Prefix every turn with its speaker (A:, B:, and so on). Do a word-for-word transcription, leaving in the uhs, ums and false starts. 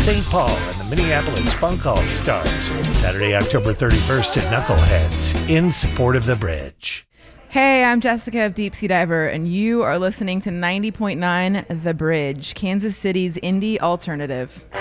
A: Saint Paul and the Minneapolis Funk All Stars. Saturday, October thirty-first at Knuckleheads in support of the bridge.
B: Hey, I'm Jessica of Deep Sea Diver, and you are listening to ninety point nine The Bridge, Kansas City's indie alternative.